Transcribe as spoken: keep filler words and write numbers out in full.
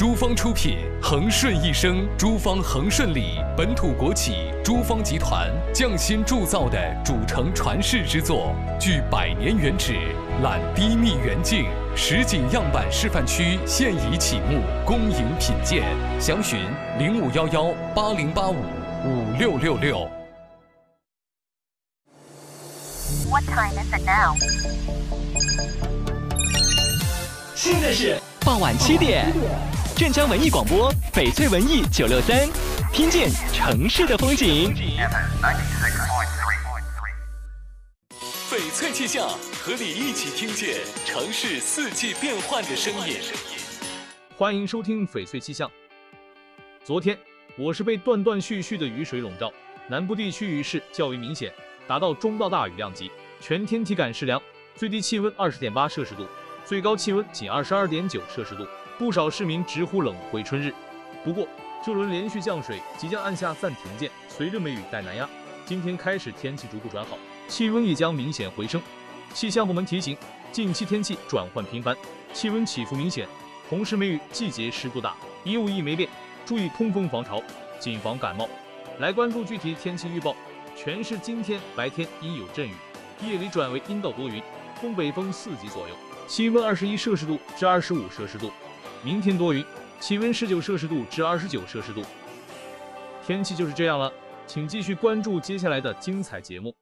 珠方出品，恒顺一生，珠方恒顺里本土国企珠方集团匠心铸造的主城传世之作，具百年原址，揽低密远近，实景样板示范区现已启幕，恭迎品鉴。详询零五幺幺八零八五五六六六。 What time is it now? 现在是傍晚七点，镇江文艺广播，翡翠文艺九六三，听见城市的风景。 翡翠气象，和你一起听见城市四季变换的声音。 欢迎收听翡翠气象。昨天我是被断断续续的雨水笼罩，南部地区雨势较为明显，达到中到大雨量级，全天体感适凉，最低气温 二十点八摄氏度，最高气温仅 二十二点九摄氏度，不少市民直呼冷回春日。不过这轮连续降水即将按下暂停键，随着梅雨带南压，今天开始天气逐步转好，气温也将明显回升。气象部门提醒，近期天气转换频繁，气温起伏明显，同时梅雨季节湿度大，衣物易霉变，注意通风防潮，谨防感冒。来关注具体天气预报。全市今天白天阴有阵雨，夜里转为阴到多云，东北风四级左右，气温二十一摄氏度至二十五摄氏度。明天多云，气温十九摄氏度至二十九摄氏度。天气就是这样了，请继续关注接下来的精彩节目。